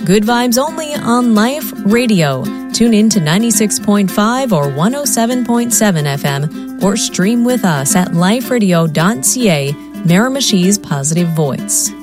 Good vibes only on Life Radio. Tune in to 96.5 or 107.7 FM or stream with us at liferadio.ca, Miramichi's Positive Voice.